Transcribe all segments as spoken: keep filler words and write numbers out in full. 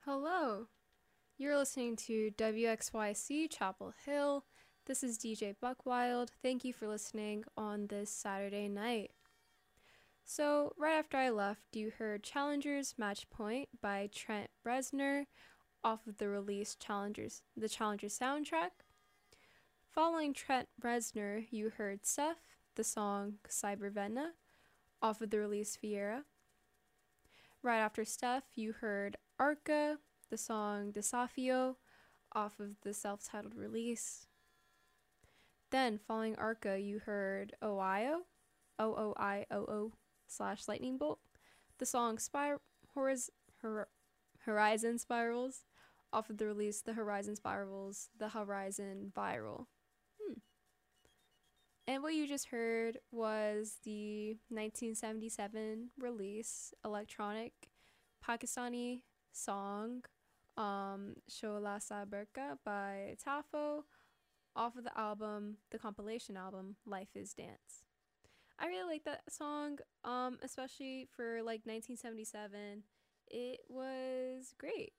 Hello, you're listening to W X Y C Chapel Hill. This is D J Buckwild. Thank you for listening on this Saturday night. So, right after I left, you heard Challengers Match Point by Trent Reznor off of the release Challengers, the Challengers soundtrack. Following Trent Reznor, you heard Seth, the song Cybervena off of the release Fiera. Right after Steph, you heard Arca, the song Desafio, off of the self-titled release. Then, following Arca, you heard Ohio, O O I O O slash Lightning Bolt, the song Spir- Horiz- Hor- Horizon Spirals, off of the release The Horizon Spirals, The Horizon Viral. Hmm. And what you just heard was the nineteen seventy-seven release electronic Pakistani song um, Shola Saberka by Tafo off of the album, the compilation album Life is Dance. I really like that song, um, especially for like nineteen seventy-seven. It was great.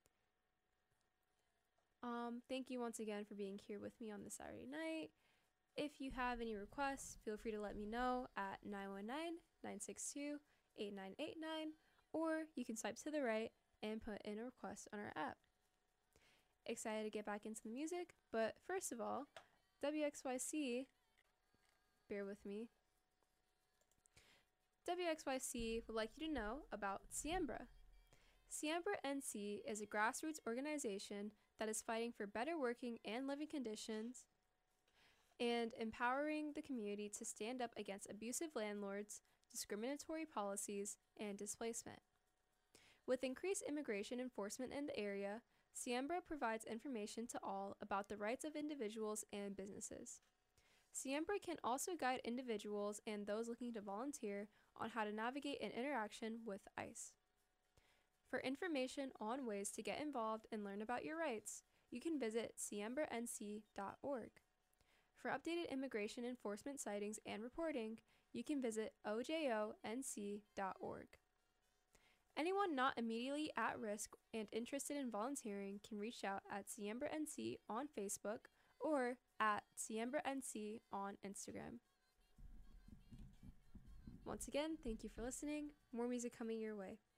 Um, thank you once again for being here with me on this Saturday night. If you have any requests, feel free to let me know at nine one nine, nine six two, eight nine eight nine, or you can swipe to the right and put in a request on our app. Excited to get back into the music, but first of all, W X Y C, bear with me. W X Y C would like you to know about Siembra. Siembra N C is a grassroots organization that is fighting for better working and living conditions and empowering the community to stand up against abusive landlords, discriminatory policies, and displacement. With increased immigration enforcement in the area, Siembra provides information to all about the rights of individuals and businesses. Siembra can also guide individuals and those looking to volunteer on how to navigate an interaction with ICE. For information on ways to get involved and learn about your rights, you can visit siembra n c dot org. For updated immigration enforcement sightings and reporting, you can visit o j o n c dot org. Anyone not immediately at risk and interested in volunteering can reach out at Siembra N C on Facebook or at Siembra N C on Instagram. Once again, thank you for listening. More music coming your way.